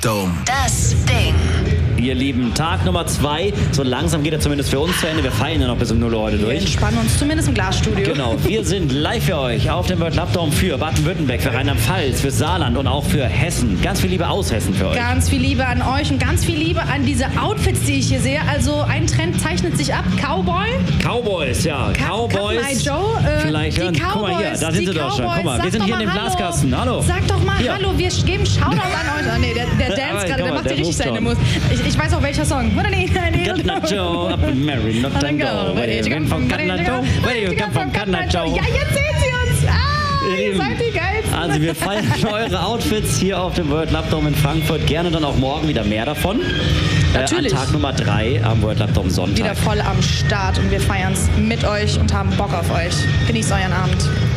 Dome. Das Ding. Ihr Lieben, Tag Nummer 2. So langsam geht er zumindest für uns zu Ende. Wir feiern ja noch bis um 0 Uhr heute durch. Wir entspannen uns zumindest im Glasstudio. Genau, wir sind live für euch auf dem World Lab Dome für Baden-Württemberg, für Rheinland-Pfalz, für Saarland und auch für Hessen. Ganz viel Liebe aus Hessen für euch. Ganz viel Liebe an euch und ganz viel Liebe an diese Outfits, die ich hier sehe. Also ein Trend zeichnet sich ab. Cowboy. Cowboys, ja. Cowboys. Cut My Joe. Vielleicht hören. Guck mal hier, da sind sie doch schon. Guck mal, wir sind hier in dem Glaskasten. Hallo. Sag doch mal hier. Hallo, wir geben Shoutout an euch. Oh, nee, der Dance gerade, der macht ja richtig seine Musik. Ich weiß auch welcher Song. Oder nee, Cut My Joe, up and marry, not tango. Where you come from, Cut My Joe? Where you come from, Cut My Joe? Ja, jetzt sehen sie uns. Ihr seid die Geilsten. Also wir feiern eure Outfits hier auf dem World Lab Dome in Frankfurt. Gerne dann auch morgen wieder mehr davon. Natürlich. An Tag Nummer 3 am World Lab Dome Sonntag. Wieder voll am Start und wir feiern es mit euch und haben Bock auf euch. Genießt euren Abend.